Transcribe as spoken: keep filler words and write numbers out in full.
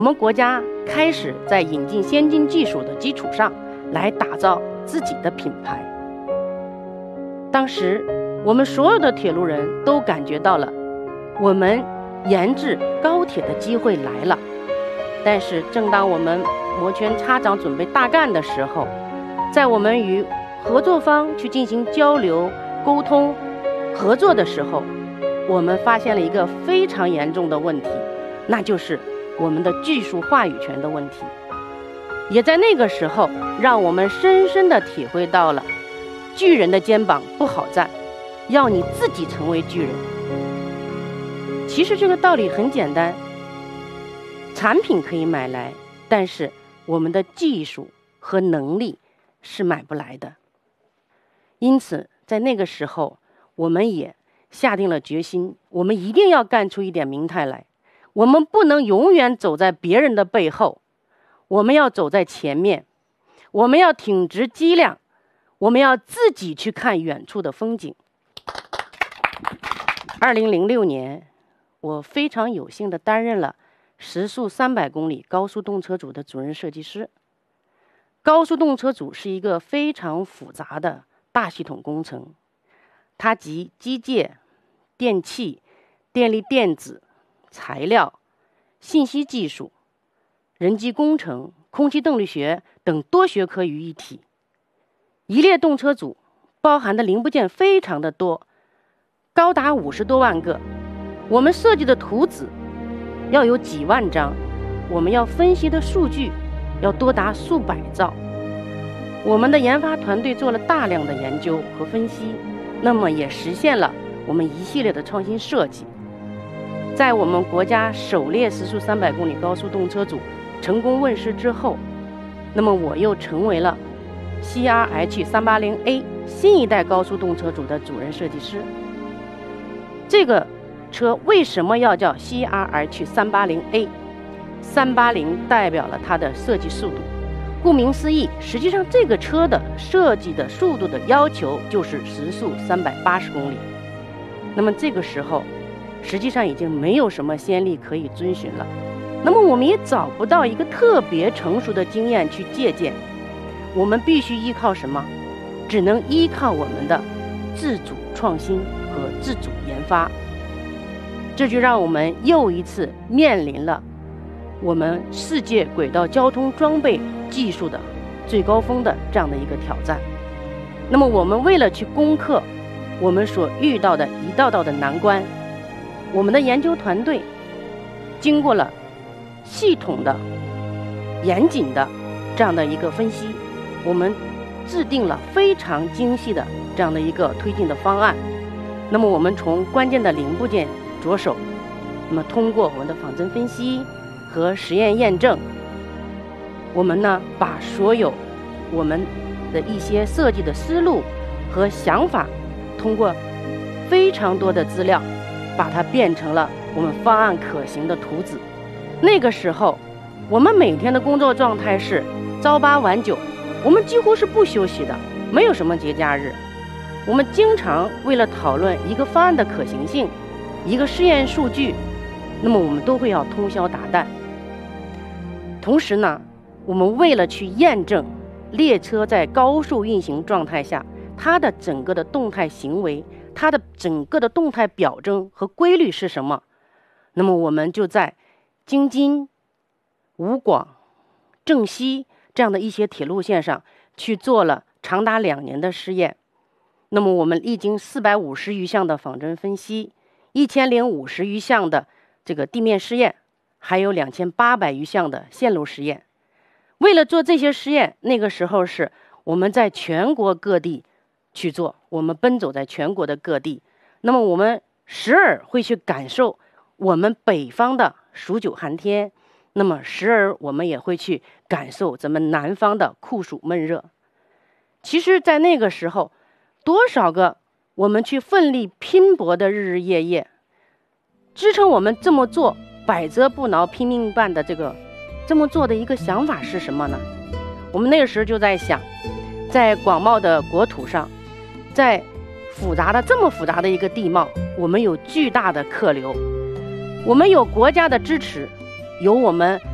我们国家开始在引进先进技术的基础上来打造自己的品牌。当时我们所有的铁路人都感觉到了我们研制高铁的机会来了。但是正当我们摩拳擦掌准备大干的时候，在我们与合作方去进行交流沟通合作的时候，我们发现了一个非常严重的问题，那就是我们的技术话语权的问题。也在那个时候让我们深深地体会到了巨人的肩膀不好站，要你自己成为巨人。其实这个道理很简单，产品可以买来，但是我们的技术和能力是买不来的。因此在那个时候我们也下定了决心，我们一定要干出一点名堂来。我们不能永远走在别人的背后，我们要走在前面，我们要挺直脊梁，我们要自己去看远处的风景。二零零六年，我非常有幸地担任了时速三百公里高速动车组的主任设计师。高速动车组是一个非常复杂的大系统工程，它集机械、电气、电力电子、材料、信息技术、人机工程、空气动力学等多学科于一体。一列动车组包含的零部件非常的多，高达五十多万个。我们设计的图纸要有几万张，我们要分析的数据要多达数百兆。我们的研发团队做了大量的研究和分析，那么也实现了我们一系列的创新设计。在我们国家首列时速三百公里高速动车组成功问世之后，那么我又成为了 C R H 三八零 A 新一代高速动车组的主任设计师。这个车为什么要叫 C R H 三八零 A？ 三八零代表了它的设计速度。顾名思义，实际上这个车的设计的速度的要求就是时速三百八十公里。那么这个时候实际上已经没有什么先例可以遵循了，那么我们也找不到一个特别成熟的经验去借鉴，我们必须依靠什么？只能依靠我们的自主创新和自主研发。这就让我们又一次面临了我们世界轨道交通装备技术的最高峰的这样的一个挑战。那么我们为了去攻克我们所遇到的一道道的难关，我们的研究团队经过了系统的严谨的这样的一个分析，我们制定了非常精细的这样的一个推进的方案。那么我们从关键的零部件着手，那么通过我们的仿真分析和实验验证，我们呢把所有我们的一些设计的思路和想法，通过非常多的资料把它变成了我们方案可行的图纸。那个时候我们每天的工作状态是朝八晚九，我们几乎是不休息的，没有什么节假日。我们经常为了讨论一个方案的可行性，一个试验数据，那么我们都会要通宵达旦。同时呢，我们为了去验证列车在高速运行状态下它的整个的动态行为，它的整个的动态表征和规律是什么，那么我们就在京津、武广、郑西这样的一些铁路线上去做了长达两年的试验。那么我们历经四百五十余项的仿真分析，一千零五十余项的这个地面试验，还有两千八百余项的线路实验。为了做这些实验，那个时候是我们在全国各地去做，我们奔走在全国的各地。那么我们时而会去感受我们北方的数九寒天，那么时而我们也会去感受咱们南方的酷暑闷热。其实在那个时候，多少个我们去奋力拼搏的日日夜夜，支撑我们这么做百折不挠拼命办的这个这么做的一个想法是什么呢？我们那个时候就在想，在广袤的国土上，在复杂的这么复杂的一个地貌，我们有巨大的客流，我们有国家的支持，有我们